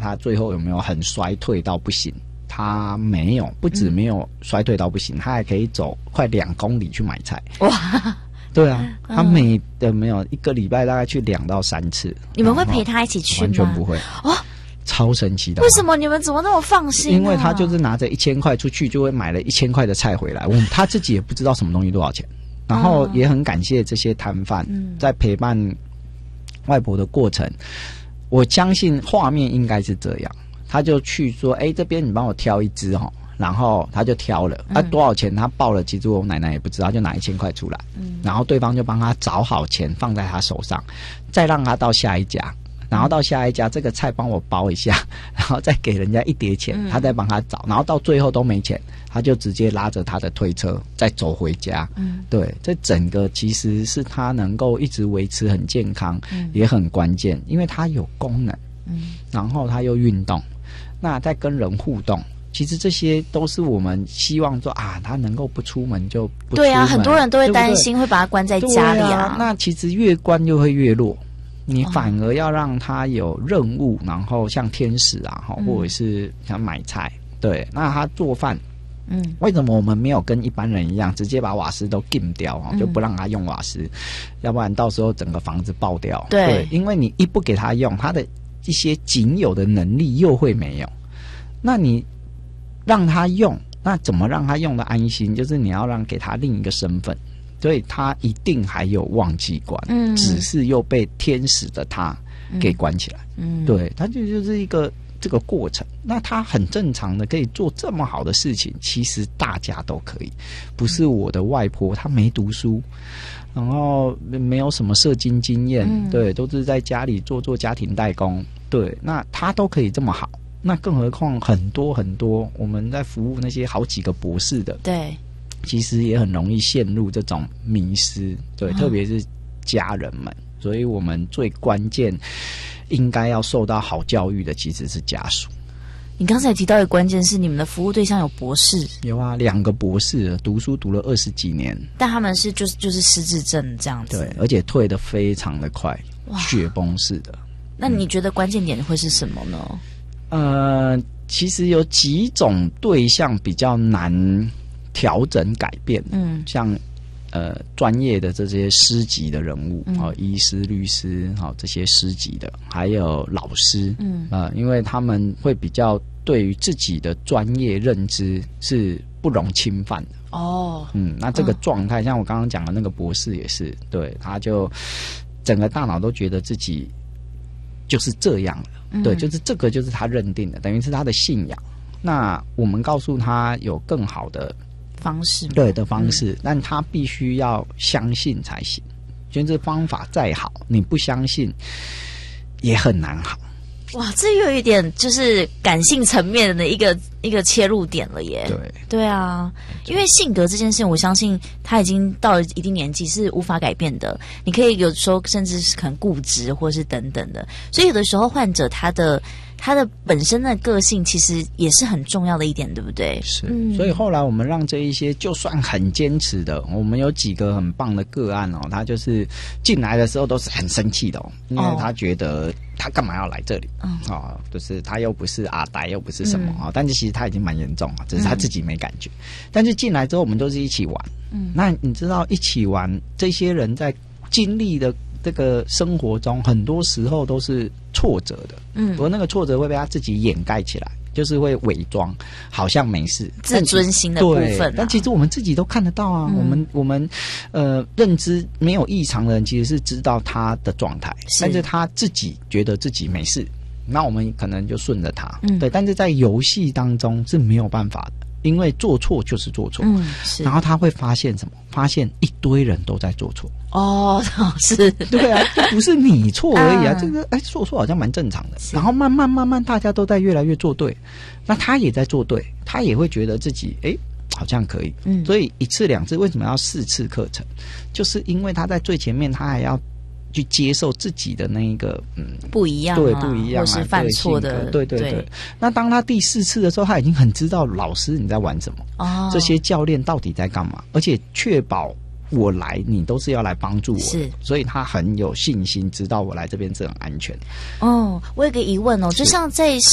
他最后有没有很衰退到不行？他没有，不止没有衰退到不行，他还可以走快2公里去买菜。 哇！ 对啊，他没有1个礼拜大概去2到3次。 你们会陪他一起去吗？ 完全不会哦，超神奇的。 为什么你们怎么那么放心啊？ 因为他就是拿着1000块出去，就会买了1000块的菜回来。他自己也不知道什么东西多少钱，然后也很感谢这些摊贩在陪伴外婆的过程。我相信画面应该是这样，他就去说：“哎，这边你帮我挑一只哈。”然后他就挑了，多少钱他报了，其实我奶奶也不知道，就拿1000块出来，然后对方就帮他找好钱放在他手上，再让他到下一家，然后到下一家这个菜帮我包一下，然后再给人家1叠钱，他再帮他找，然后到最后都没钱，他就直接拉着他的推车再走回家。对，这整个其实是他能够一直维持很健康，也很关键，因为他有功能，然后他又运动，那在跟人互动。其实这些都是我们希望说啊，他能够不出门就不出门。对啊，很多人都会担心会把他关在家里啊。 那其实越关就会越弱，你反而要让他有任务，然后像天使啊，或者是像买菜，对，那他做饭。为什么我们没有跟一般人一样直接把瓦斯都禁掉，就不让他用瓦斯，要不然到时候整个房子爆掉。对，因为你一不给他用，他的一些仅有的能力又会没有，那你让他用，那怎么让他用的安心？就是你要给他另一个身份，所以他一定还有忘记关，只是又被天使的他给关起来。对，他就是一个这个过程。那他很正常的可以做这么好的事情，其实大家都可以。不是我的外婆，她没读书，然后没有什么社经经验，对，都是在家里做家庭代工，对，那她都可以这么好。那更何况很多很多我们在服务那些好几个博士的，对，其实也很容易陷入这种迷失，对，特别是家人们。所以我们最关键应该要受到好教育的其实是家属。 你刚才提到的关键是你们的服务对象有博士？ 有啊，2个博士，读书读了20几年， 但他们是就是失智症这样子， 对，而且退得非常的快，雪崩式的。 那你觉得关键点会是什么呢？ 其实有几种对象比较难调整改变，像专业的这些师级的人物，医师、律师，这些师级的，还有老师，因为他们会比较对于自己的专业认知是不容侵犯的。那这个状态，像我刚刚讲的那个博士也是，对，他就整个大脑都觉得自己就是这样了。对，就是这个就是他认定的，等于是他的信仰。那我们告诉他有更好的方式， 对的方式，但他必须要相信才行。就是方法再好，你不相信也很难好。 哇，这又有一点就是感性层面的一个切入点了耶。对啊，因为性格这件事情，我相信他已经到了一定年纪是无法改变的。你可以有时候甚至是可能固执，或是等等的。所以有的时候患者他的本身的个性其实也是很重要的一点，对不对？ 是，所以后来我们让这一些就算很坚持的，我们有几个很棒的个案哦，他就是进来的时候都是很生气的哦，因为他觉得他干嘛要来这里？就是他又不是阿呆，又不是什么但是其实他已经蛮严重了，只是他自己没感觉。但是进来之后，我们都是一起玩。那你知道一起玩，这些人在经历的这个生活中，很多时候都是挫折的。不过那个挫折会被他自己掩盖起来，就是会伪装，好像没事， 自尊心的部分。 但其实我们自己都看得到啊。我们认知没有异常的人，其实是知道他的状态，但是他自己觉得自己没事，那我们可能就顺着他。对，但是在游戏当中是没有办法的。因为做错就是做错，然后他会发现什么？发现一堆人都在做错。 是， 对啊，就不是你错而已啊。这个做错好像蛮正常的。然后慢慢，大家都在越来越做对，那他也在做对，他也会觉得自己好像可以。所以1次2次为什么要4次课程？就是因为他在最前面，他还要去接受自己的那一个不一样， 对，不一样， 或是犯错的， 对。那当他第4次的时候，他已经很知道老师你在玩什么，这些教练到底在干嘛，而且确保我来，你都是要来帮助我的，所以他很有信心，知道我来这边是很安全。 我有个疑问就像在